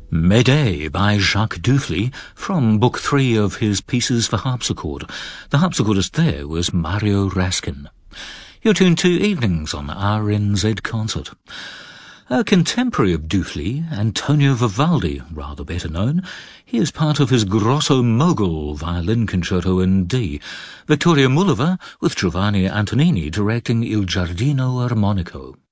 Médée by Jacques Dufy from Book 3 of his Pieces for Harpsichord. The harpsichordist there was Mario Raskin. You're tuned to Evenings on RNZ Concert. A contemporary of Dufy, Antonio Vivaldi, rather better known, he is part of his Grosso Mogul violin concerto in D. Victoria Mullova with Giovanni Antonini directing Il Giardino Armonico.